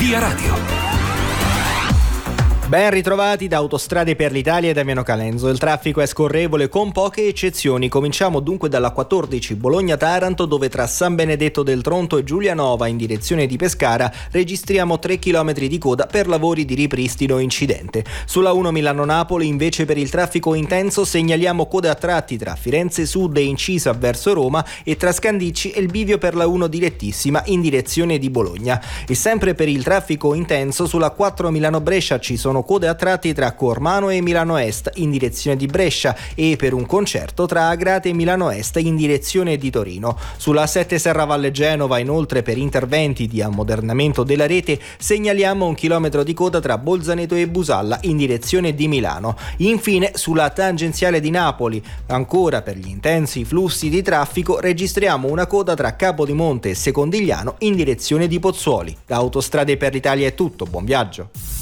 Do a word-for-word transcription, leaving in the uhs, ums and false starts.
Via Radio. Ben ritrovati da Autostrade per l'Italia e Damiano Calenzo. Il traffico è scorrevole con poche eccezioni. Cominciamo dunque dalla quattordici Bologna-Taranto, dove tra San Benedetto del Tronto e Giulianova in direzione di Pescara registriamo tre chilometri di coda per lavori di ripristino incidente. Sulla uno Milano-Napoli invece per il traffico intenso segnaliamo code a tratti tra Firenze Sud e Incisa verso Roma e tra Scandicci e il bivio per la uno direttissima in direzione di Bologna. E sempre per il traffico intenso sulla quattro Milano-Brescia ci sono code a tratti tra Cormano e Milano Est in direzione di Brescia e per un concerto tra Agrate e Milano Est in direzione di Torino. Sulla sette Serravalle Genova inoltre per interventi di ammodernamento della rete segnaliamo un chilometro di coda tra Bolzaneto e Busalla in direzione di Milano. Infine sulla tangenziale di Napoli, ancora per gli intensi flussi di traffico, registriamo una coda tra Capodimonte e Secondigliano in direzione di Pozzuoli. Da Autostrade per l'Italia è tutto, buon viaggio.